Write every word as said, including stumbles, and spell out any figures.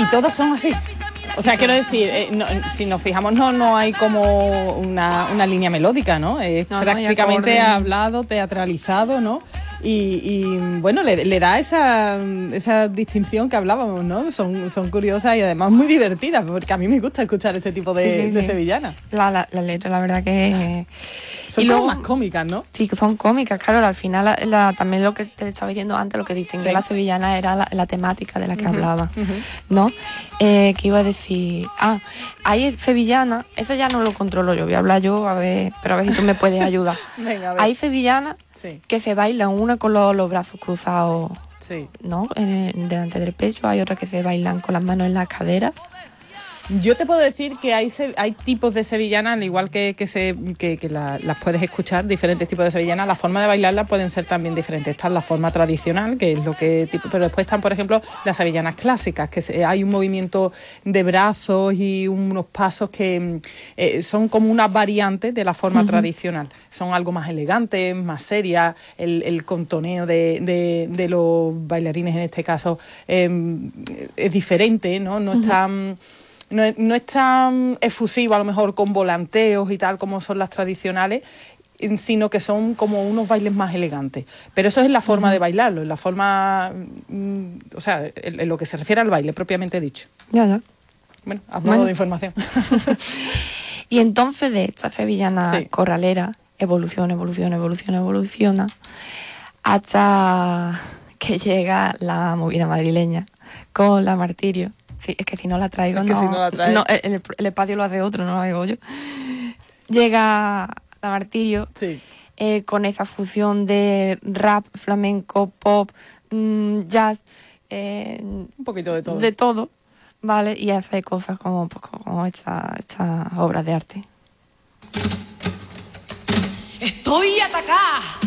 todas son así. O sea, quiero decir, eh, no, si nos fijamos, no, no hay como una, una línea melódica, ¿no? Es no, prácticamente no hablado, teatralizado, ¿no? Y, y bueno, le, le da esa, esa distinción que hablábamos, ¿no? Son, son curiosas y además muy divertidas, porque a mí me gusta escuchar este tipo de, sí, sí, de sevillanas. La, la, la letra, la verdad que... Son y como luego, más cómicas, ¿no? Sí, son cómicas, claro. Al final, la, la, también lo que te estaba diciendo antes, lo que distingue sí. la sevillana era la, la temática de la que uh-huh, hablaba, uh-huh. ¿no? Eh, que iba a decir... Ah, hay sevillanas, eso ya no lo controlo yo, voy a hablar yo, a ver, pero a ver si tú me puedes ayudar. Venga, a ver. Hay sevillanas sí. que se bailan una con los, los brazos cruzados, sí. ¿no? En el, delante del pecho. Hay otras que se bailan con las manos en las caderas. Yo te puedo decir que hay, hay tipos de sevillanas, al igual que, que, se, que, que la, las puedes escuchar, diferentes tipos de sevillanas. La forma de bailarlas pueden ser también diferentes. Está la forma tradicional, que es lo que... Tipo, pero después están, por ejemplo, las sevillanas clásicas, que se, hay un movimiento de brazos y unos pasos que eh, son como una variante de la forma uh-huh. tradicional. Son algo más elegantes, más serias. El, el contoneo de, de, de los bailarines, en este caso, eh, es diferente, ¿no? No uh-huh. están... No es, no es tan efusivo, a lo mejor con volanteos y tal como son las tradicionales, sino que son como unos bailes más elegantes. Pero eso es la forma uh-huh. de bailarlo, en la forma, mm, o sea, en, en lo que se refiere al baile propiamente dicho. Ya, ya. Bueno, has dado bueno. de información. Y entonces de esta sevillana sí. corralera evoluciona, evoluciona, evoluciona, evoluciona, hasta que llega la movida madrileña con la Martirio. Sí, es que si no la traigo, es que no, si no la traes... no el, el espacio lo hace otro, no lo hago yo. Llega la Martirio sí. eh, con esa fusión de rap, flamenco, pop, mmm, jazz, eh, un poquito de todo. De todo, ¿vale? Y hace cosas como, pues, como esta, esta obra de arte. Estoy atacada.